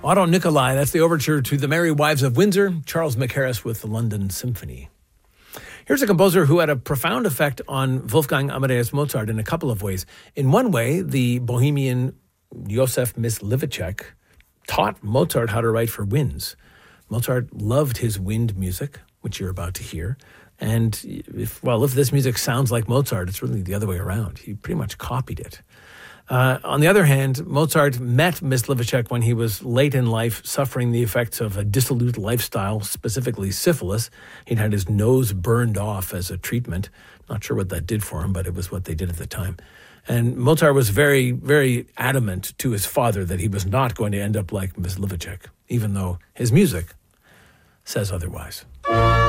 Otto Nicolai, that's the overture to The Merry Wives of Windsor, Charles McHarris with the London Symphony. Here's a composer who had a profound effect on Wolfgang Amadeus Mozart in a couple of ways. In one way, the Bohemian Josef Myslivacek taught Mozart how to write for winds. Mozart loved his wind music, which you're about to hear. And if this music sounds like Mozart, it's really the other way around. He pretty much copied it. On the other hand, Mozart met Myslivacek when he was late in life, suffering the effects of a dissolute lifestyle, specifically syphilis. He'd had his nose burned off as a treatment. Not sure what that did for him, but it was what they did at the time. And Mozart was very, very adamant to his father that he was not going to end up like Myslivacek, even though his music says otherwise.